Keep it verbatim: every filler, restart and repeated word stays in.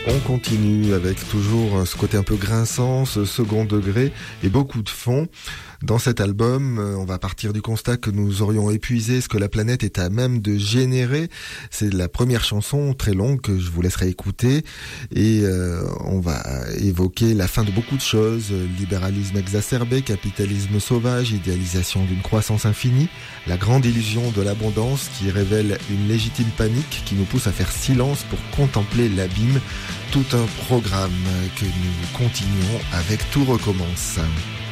On continue avec toujours ce côté un peu grinçant, ce second degré et beaucoup de fond. Dans cet album, on va partir du constat que nous aurions épuisé ce que la planète est à même de générer. C'est la première chanson très longue que je vous laisserai écouter et euh, on va évoquer la fin de beaucoup de choses. Libéralisme exacerbé, capitalisme sauvage, idéalisation d'une croissance infinie, la grande illusion de l'abondance qui révèle une légitime panique qui nous pousse à faire silence pour contempler l'abîme. Tout un programme que nous continuons avec Tout recommence.